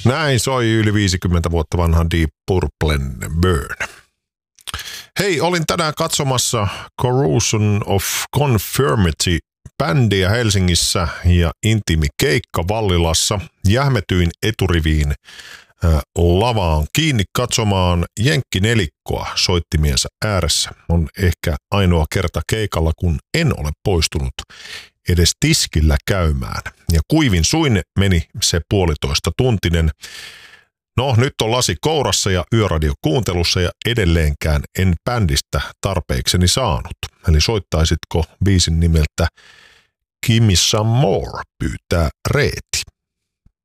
Näin soi yli 50 vuotta vanha Deep Purplen Burn. Hei, olin tänään katsomassa Corrosion of Conformity -bändiä Helsingissä ja intiimi keikka Vallilassa. Jähmetyin eturiviin lavaan kiinni katsomaan jenkkinelikkoa soittimiensä ääressä. On ehkä ainoa kerta keikalla, kun en ole poistunut edes tiskillä käymään. Ja kuivin suin meni se 1,5 tuntinen. No, nyt on lasi kourassa ja yöradio kuuntelussa ja edelleenkään en bändistä tarpeekseni saanut. Eli soittaisitko biisin nimeltä Gimme Some More, pyytää Reeti.